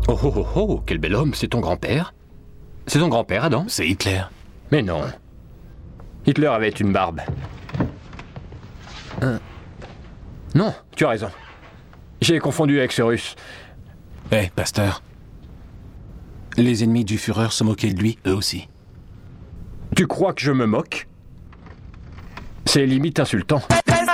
Oh oh oh oh, quel bel homme, c'est ton grand-père? C'est ton grand-père, Adam? C'est Hitler. Mais non. Hitler avait une barbe. Non, tu as raison. J'ai confondu avec ce russe. Hé, pasteur. Les ennemis du Führer se moquaient de lui, eux aussi. Tu crois que je me moque? C'est limite insultant.